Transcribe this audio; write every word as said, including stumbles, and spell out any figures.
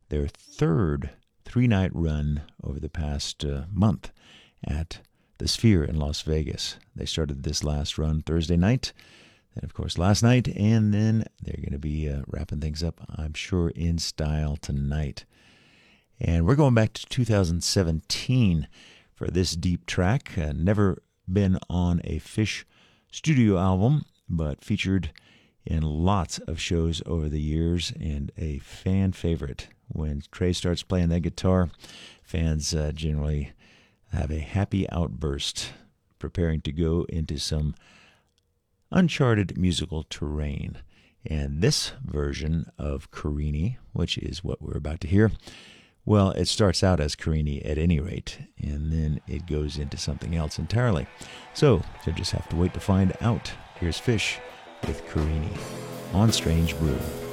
their third three-night run over the past uh, month at the Sphere in Las Vegas. They started this last run Thursday night, and of course last night, and then they're going to be uh, wrapping things up, I'm sure, in style tonight. And we're going back to two thousand seventeen for this deep track. Uh, never been on a Phish studio album, but featured in lots of shows over the years, and a fan favorite. When Trey starts playing that guitar, fans uh, generally have a happy outburst, preparing to go into some uncharted musical terrain. And this version of Carini, which is what we're about to hear, well, it starts out as Carini at any rate, and then it goes into something else entirely. So, you'll just have to wait to find out. Here's Phish with Carini on Strange Brew.